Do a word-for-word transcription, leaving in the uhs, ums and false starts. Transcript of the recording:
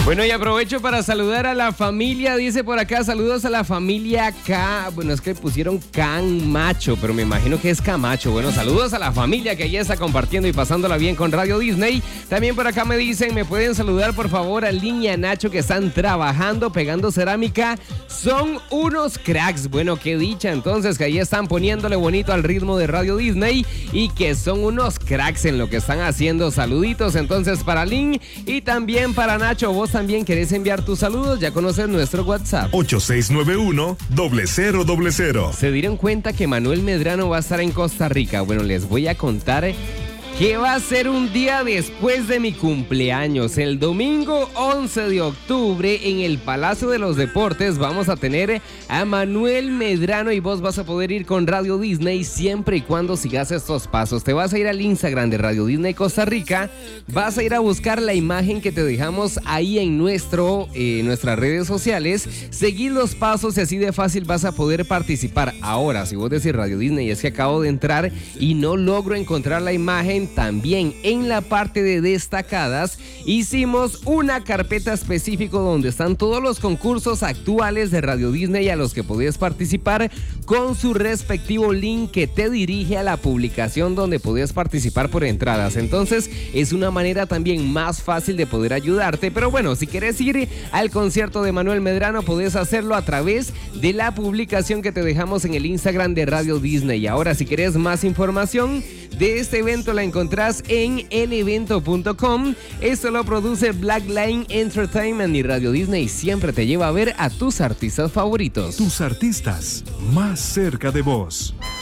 Bueno, y aprovecho para saludar a la familia, dice por acá, saludos a la familia K, bueno, es que pusieron Can Macho, pero me imagino que es Camacho. Bueno, saludos a la familia que ya está compartiendo y pasándola bien con Radio Disney. También por acá me dicen, me pueden saludar por favor a Línea Nacho, que están trabajando, pegando cerámica, son unos cracks. Bueno, qué dicha entonces que ahí están poniéndole bonito al ritmo de Radio Disney y que son unos cracks en lo que están haciendo. Saluditos entonces para Lin y también para Nacho. Vos también querés enviar tus saludos, ya conoces nuestro WhatsApp. ocho seis nueve uno, cero cero cero cero. ¿Se dieron cuenta que Manuel Medrano va a estar en Costa Rica? Bueno, les voy a contar que va a ser un día después de mi cumpleaños. El domingo once de octubre en el Palacio de los Deportes vamos a tener a Manuel Medrano y vos vas a poder ir con Radio Disney siempre y cuando sigas estos pasos. Te vas a ir al Instagram de Radio Disney Costa Rica, vas a ir a buscar la imagen que te dejamos ahí en nuestro, eh, nuestras redes sociales, seguir los pasos y así de fácil vas a poder participar. Ahora, si vos decís Radio Disney, es que acabo de entrar y no logro encontrar la imagen, también en la parte de destacadas hicimos una carpeta específica donde están todos los concursos actuales de Radio Disney a los que podés participar con su respectivo link que te dirige a la publicación donde podés participar por entradas. Entonces es una manera también más fácil de poder ayudarte, pero bueno, si querés ir al concierto de Manuel Medrano podés hacerlo a través de la publicación que te dejamos en el Instagram de Radio Disney. Ahora, si querés más información de este evento la encontrás en el evento punto com. Esto lo produce Black Line Entertainment y Radio Disney siempre te lleva a ver a tus artistas favoritos. Tus artistas más cerca de vos.